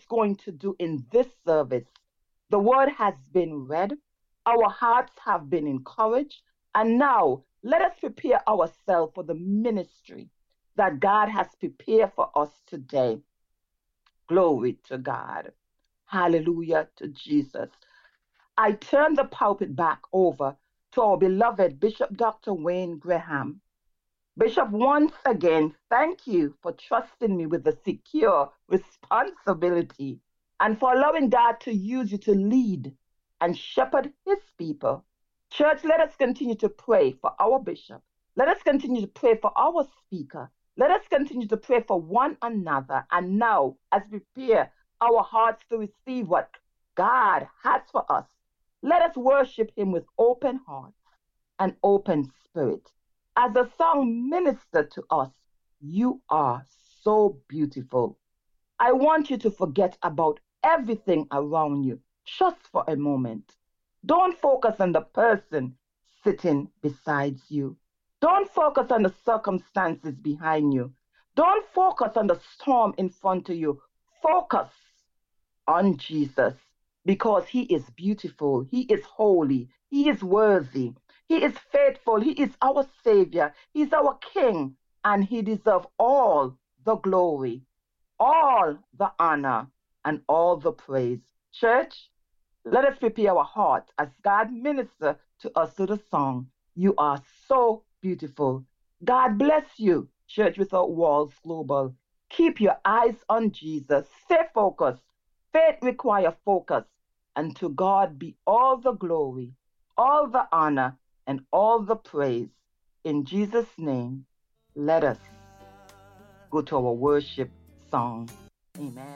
going to do in this service. The word has been read, our hearts have been encouraged, and now let us prepare ourselves for the ministry that God has prepared for us today. Glory to God. Hallelujah to Jesus. I turn the pulpit back over to our beloved Bishop Dr. Wayne Graham. Bishop, once again, thank you for trusting me with the secure responsibility and for allowing God to use you to lead and shepherd his people. Church, let us continue to pray for our bishop. Let us continue to pray for our speaker. Let us continue to pray for one another. And now, as we prepare our hearts to receive what God has for us, let us worship him with open hearts and open spirit. As the song ministered to us, you are so beautiful. I want you to forget about everything around you just for a moment. Don't focus on the person sitting beside you. Don't focus on the circumstances behind you. Don't focus on the storm in front of you. Focus on Jesus because he is beautiful, he is holy, he is worthy, he is faithful, he is our Savior, he's our King, and he deserves all the glory, all the honor, and all the praise. Church, let us prepare our hearts as God ministers to us through the song, You Are So Beautiful. God bless you, Church Without Walls Global. Keep your eyes on Jesus. Stay focused. Faith requires focus. And to God be all the glory, all the honor, and all the praise. In Jesus' name, let us go to our worship song. Amen.